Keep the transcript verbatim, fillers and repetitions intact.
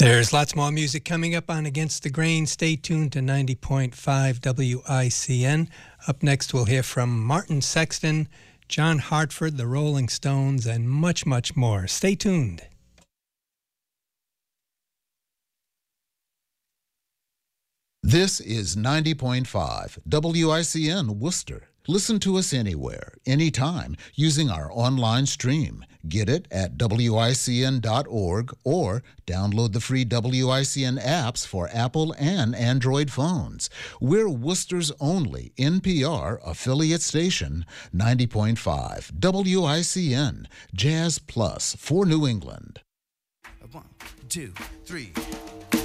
There's lots more music coming up on Against the Grain. Stay tuned to ninety point five W I C N. Up next, we'll hear from Martin Sexton, John Hartford, the Rolling Stones, and much, much more. Stay tuned. This is ninety point five W I C N Worcester. Listen to us anywhere, anytime, using our online stream. Get it at W I C N dot org or download the free W I C N apps for Apple and Android phones. We're Worcester's only N P R affiliate station, ninety point five W I C N, Jazz Plus for New England. One, two, three.